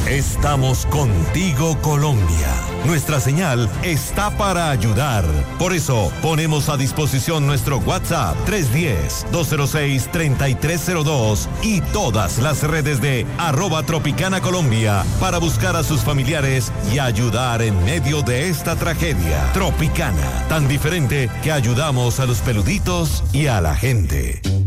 Estamos contigo, Colombia. Nuestra señal está para ayudar. Por eso, ponemos a disposición nuestro WhatsApp 310-206-3302 y todas las redes de @Tropicana Colombia para buscar a sus familiares y ayudar en medio de esta tragedia. Tropicana, tan diferente que ayudamos a los peluditos y a la gente.